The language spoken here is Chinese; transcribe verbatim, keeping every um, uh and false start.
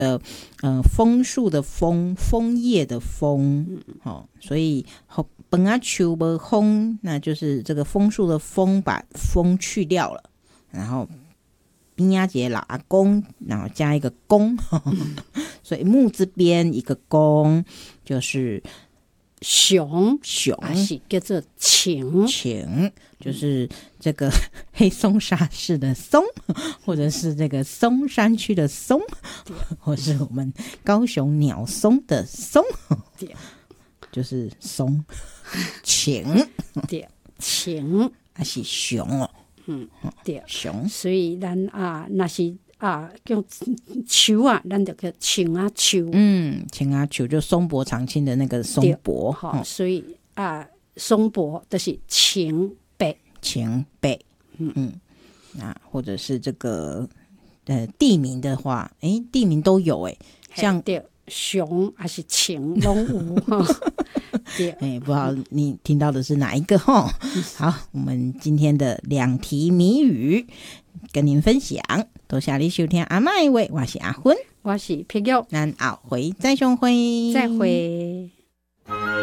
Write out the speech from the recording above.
呃呃枫树的枫，枫叶的枫，嗯哦、所以本啊树无枫，那就是这个枫树的枫把枫去掉了，然后边啊节老阿公，然后加一个公，嗯、所以木字边一个公就是熊， 熊还是叫做晴， 晴就是这个黑松沙市的松，或者是这个松山区的松，或是我们高雄鸟松的松，就是松晴， 对，晴还是熊哦， 嗯，对， 熊， 所以咱啊，那是啊，叫树啊，咱就叫青啊树， 嗯，青啊树就松柏长青的那个松柏， 好、哦，所以啊，松柏就是青白， 青白，嗯嗯，那或者是这个呃地名的话，哎，地名都有哎，像对熊还是青拢有哈。 哎，不知道你听到的是哪一个哈？好，我们今天的两题谜语跟您分享，多谢你收听阿嬷的话，我是阿芬， 我是碧玉， 咱后回再相会， 再会。